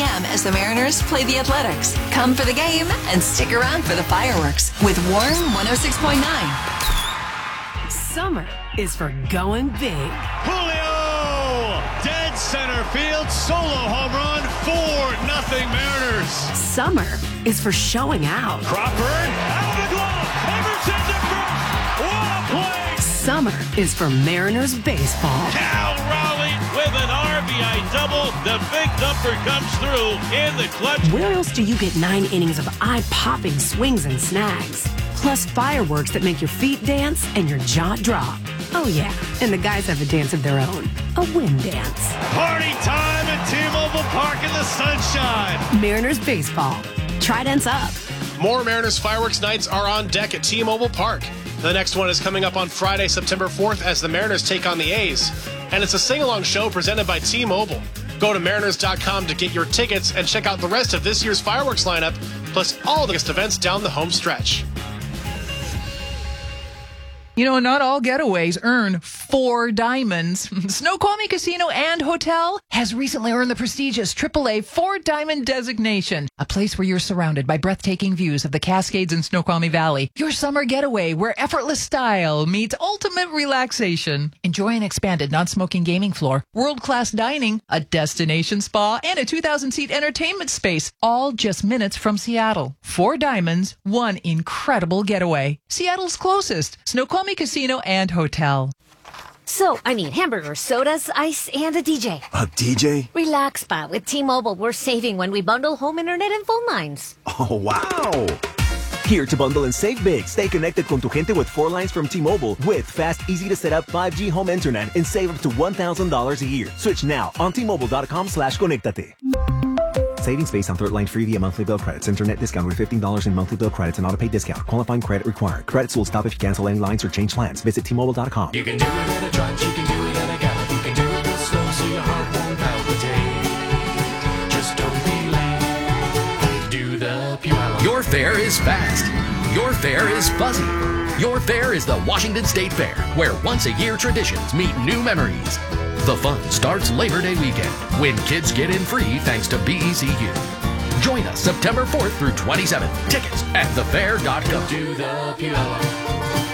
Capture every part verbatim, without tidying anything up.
p.m. as the Mariners play the Athletics. Come for the game and stick around for the fireworks with Warm one oh six point nine. Summer is for going big. Julio! Dead center field, solo home run, four nothing Mariners. Summer is for showing out. Crawford, out of the glove, Emerson to first, what a play! Summer is for Mariners baseball. Cal Raleigh with an R B I double. The big number comes through in the clutch. Where else do you get nine innings of eye-popping swings and snags? Plus fireworks that make your feet dance and your jaw drop. Oh yeah, and the guys have a dance of their own. A wind dance. Party time at T-Mobile Park in the sunshine. Mariners baseball. Tridents up. More Mariners fireworks nights are on deck at T-Mobile Park. The next one is coming up on Friday, September fourth, as the Mariners take on the A's. And it's a sing-along show presented by T-Mobile. Go to mariners dot com to get your tickets and check out the rest of this year's fireworks lineup, plus all the biggest events down the home stretch. You know, not all getaways earn four diamonds. Snoqualmie Casino and Hotel has recently earned the prestigious triple A Four Diamond designation, a place where you're surrounded by breathtaking views of the Cascades and Snoqualmie Valley. Your summer getaway where effortless style meets ultimate relaxation. Enjoy an expanded non-smoking gaming floor, world-class dining, a destination spa, and a two thousand seat entertainment space, all just minutes from Seattle. Four diamonds, one incredible getaway. Seattle's closest, Snoqualmie Casino and Hotel. So, I need hamburgers, sodas, ice, and a D J. A D J? Relax, Spot. With T-Mobile, we're saving when we bundle home internet and phone lines. Oh, wow. Here to bundle and save big. Stay connected con tu gente with four lines from T-Mobile with fast, easy-to-set-up five G home internet and save up to one thousand dollars a year. Switch now on T-Mobile.com slash conectate. Savings based on third line free via monthly bill credits. Internet discount with fifteen dollars in monthly bill credits and auto-pay discount. Qualifying credit required. Credits will stop if you cancel any lines or change plans. Visit T Mobile dot com. You can do it at a trot, you can do it at a gallop. You can do it real slow so your heart won't palpitate. Just don't be late. Do the Puyallup. Your fair is fast. Your fair is fuzzy. Your fair is the Washington State Fair, where once-a-year traditions meet new memories. The fun starts Labor Day weekend when kids get in free thanks to B E C U. Join us September fourth through twenty-seventh. Tickets at the fair dot com. Do the Puyallup.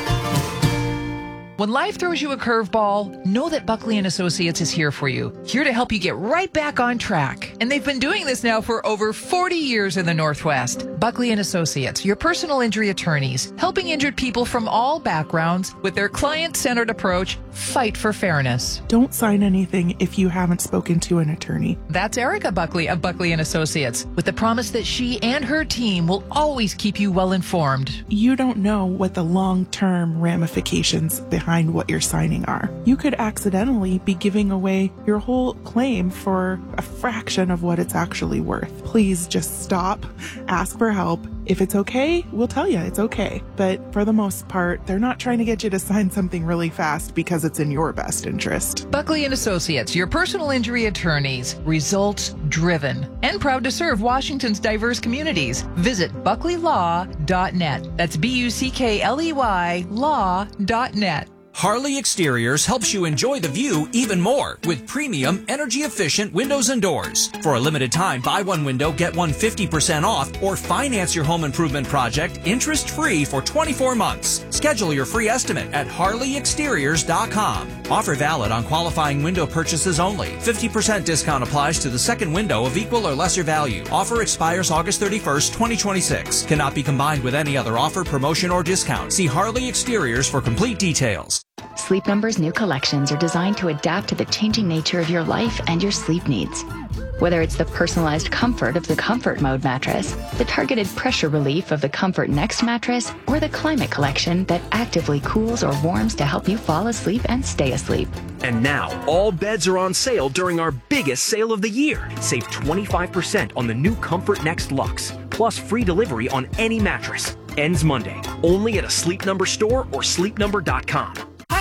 When life throws you a curveball, know that Buckley and Associates is here for you, here to help you get right back on track. And they've been doing this now for over forty years in the Northwest. Buckley and Associates, your personal injury attorneys, helping injured people from all backgrounds with their client-centered approach, fight for fairness. Don't sign anything if you haven't spoken to an attorney. That's Erica Buckley of Buckley and Associates, with the promise that she and her team will always keep you well informed. You don't know what the long-term ramifications behind what you're signing are. You could accidentally be giving away your whole claim for a fraction of what it's actually worth. Please just stop, ask for help. If it's okay, we'll tell you it's okay. But for the most part, they're not trying to get you to sign something really fast because it's in your best interest. Buckley and Associates, your personal injury attorneys, results driven, and proud to serve Washington's diverse communities. Visit buckley law dot net. That's B U C K L E Y law dot net. Harley Exteriors helps you enjoy the view even more with premium, energy-efficient windows and doors. For a limited time, buy one window, get one fifty percent off, or finance your home improvement project interest-free for twenty-four months. Schedule your free estimate at harley exteriors dot com. Offer valid on qualifying window purchases only. fifty percent discount applies to the second window of equal or lesser value. Offer expires August thirty-first, twenty twenty-six. Cannot be combined with any other offer, promotion, or discount. See Harley Exteriors for complete details. Sleep Number's new collections are designed to adapt to the changing nature of your life and your sleep needs. Whether it's the personalized comfort of the Comfort Mode mattress, the targeted pressure relief of the Comfort Next mattress, or the Climate Collection that actively cools or warms to help you fall asleep and stay asleep. And now, all beds are on sale during our biggest sale of the year. Save twenty-five percent on the new Comfort Next Luxe, plus free delivery on any mattress. Ends Monday, only at a Sleep Number store or sleep number dot com. Hi,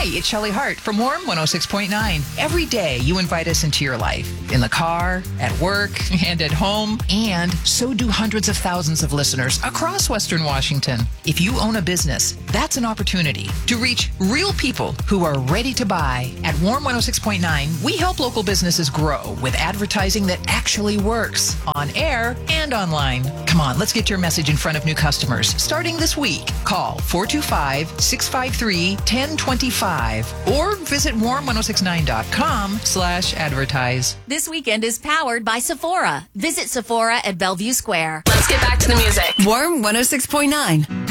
Hi, it's Shelley Hart from Warm one oh six point nine. Every day you invite us into your life, in the car, at work, and at home, and so do hundreds of thousands of listeners across Western Washington. If you own a business, that's an opportunity to reach real people who are ready to buy. At Warm one oh six point nine, we help local businesses grow with advertising that actually works on air and online. Come on, let's get your message in front of new customers. Starting this week, call four two five, six five three, one zero two five or visit warm ten sixty-nine dot com slash advertise. This weekend is powered by Sephora. Visit Sephora at Bellevue Square. Let's get back to the music. Warm one oh six point nine.